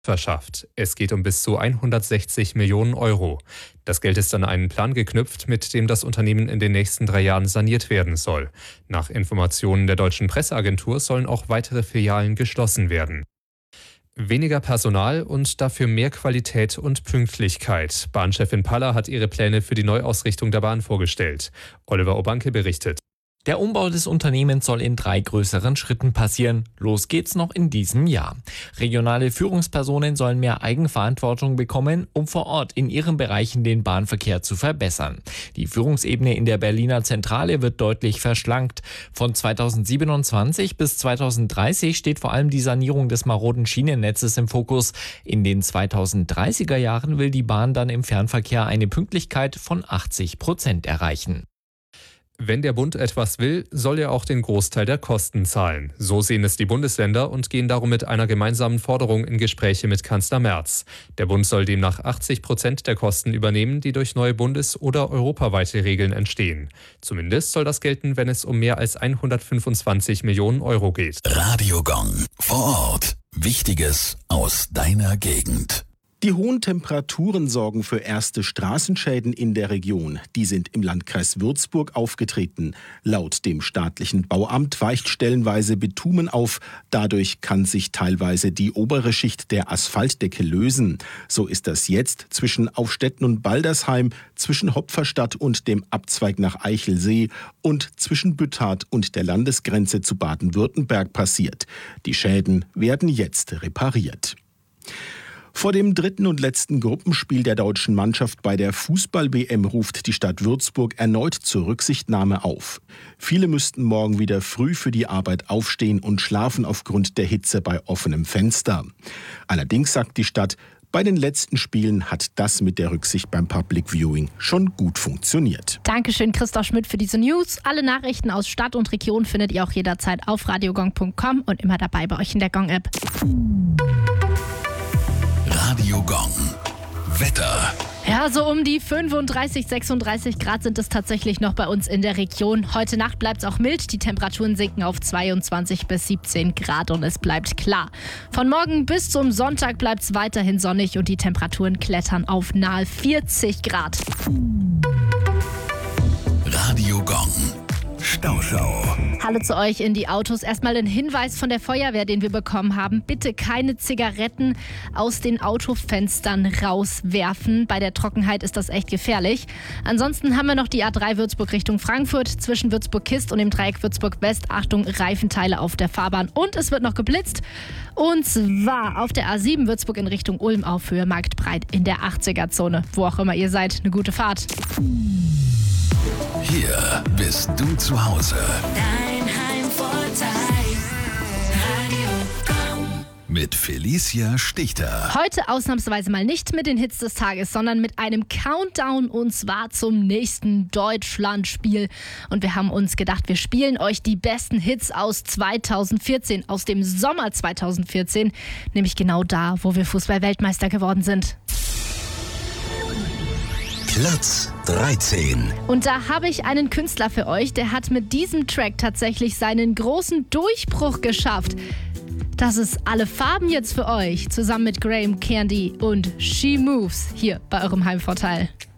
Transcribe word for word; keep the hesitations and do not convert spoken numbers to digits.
verschafft. Es geht um bis zu hundertsechzig Millionen Euro. Das Geld ist an einen Plan geknüpft, mit dem das Unternehmen in den nächsten drei Jahren saniert werden soll. Nach Informationen der deutschen Presseagentur sollen auch weitere Filialen geschlossen werden. Weniger Personal und dafür mehr Qualität und Pünktlichkeit. Bahnchefin Paller hat ihre Pläne für die Neuausrichtung der Bahn vorgestellt. Oliver Obanke berichtet. Der Umbau des Unternehmens soll in drei größeren Schritten passieren. Los geht's noch in diesem Jahr. Regionale Führungspersonen sollen mehr Eigenverantwortung bekommen, um vor Ort in ihren Bereichen den Bahnverkehr zu verbessern. Die Führungsebene in der Berliner Zentrale wird deutlich verschlankt. Von zweitausendsiebenundzwanzig bis zweitausenddreißig steht vor allem die Sanierung des maroden Schienennetzes im Fokus. In den zweitausenddreißiger Jahren will die Bahn dann im Fernverkehr eine Pünktlichkeit von achtzig Prozent erreichen. Wenn der Bund etwas will, soll er auch den Großteil der Kosten zahlen. So sehen es die Bundesländer und gehen darum mit einer gemeinsamen Forderung in Gespräche mit Kanzler Merz. Der Bund soll demnach achtzig Prozent der Kosten übernehmen, die durch neue bundes- oder europaweite Regeln entstehen. Zumindest soll das gelten, wenn es um mehr als hundertfünfundzwanzig Millionen Euro geht. Radio Gong. Vor Ort. Wichtiges aus deiner Gegend. Die hohen Temperaturen sorgen für erste Straßenschäden in der Region. Die sind im Landkreis Würzburg aufgetreten. Laut dem staatlichen Bauamt weicht stellenweise Bitumen auf. Dadurch kann sich teilweise die obere Schicht der Asphaltdecke lösen. So ist das jetzt zwischen Aufstetten und Baldersheim, zwischen Hopferstadt und dem Abzweig nach Eichelsee und zwischen Büttard und der Landesgrenze zu Baden-Württemberg passiert. Die Schäden werden jetzt repariert. Vor dem dritten und letzten Gruppenspiel der deutschen Mannschaft bei der Fußball-W M ruft die Stadt Würzburg erneut zur Rücksichtnahme auf. Viele müssten morgen wieder früh für die Arbeit aufstehen und schlafen aufgrund der Hitze bei offenem Fenster. Allerdings sagt die Stadt, bei den letzten Spielen hat das mit der Rücksicht beim Public Viewing schon gut funktioniert. Dankeschön, Christoph Schmidt, für diese News. Alle Nachrichten aus Stadt und Region findet ihr auch jederzeit auf radiogong punkt com und immer dabei bei euch in der Gong-App. Radio Gong. Wetter. Ja, so um die fünfunddreißig, sechsunddreißig Grad sind es tatsächlich noch bei uns in der Region. Heute Nacht bleibt es auch mild. Die Temperaturen sinken auf zweiundzwanzig bis siebzehn Grad und es bleibt klar. Von morgen bis zum Sonntag bleibt es weiterhin sonnig und die Temperaturen klettern auf nahe vierzig Grad. Radio Gong. Stauschau. Hallo zu euch in die Autos. Erstmal ein Hinweis von der Feuerwehr, den wir bekommen haben. Bitte keine Zigaretten aus den Autofenstern rauswerfen. Bei der Trockenheit ist das echt gefährlich. Ansonsten haben wir noch die A drei Würzburg Richtung Frankfurt zwischen Würzburg-Kist und dem Dreieck Würzburg-West. Achtung, Reifenteile auf der Fahrbahn und es wird noch geblitzt. Und zwar auf der A sieben Würzburg in Richtung Ulm auf Höhe Marktbreit in der achtziger-Zone. Wo auch immer ihr seid, eine gute Fahrt. Hier bist du zu Hause. Dein Heimvorteil. Radio Gong. Mit Felicia Stichter. Heute ausnahmsweise mal nicht mit den Hits des Tages, sondern mit einem Countdown und zwar zum nächsten Deutschlandspiel. Und wir haben uns gedacht, wir spielen euch die besten Hits aus zweitausendvierzehn, aus dem Sommer zweitausendvierzehn, nämlich genau da, wo wir Fußball-Weltmeister geworden sind. Platz dreizehn. Und da habe ich einen Künstler für euch, der hat mit diesem Track tatsächlich seinen großen Durchbruch geschafft. Das ist Alle Farben jetzt für euch, zusammen mit Graham Candy und She Moves, hier bei eurem Heimvorteil.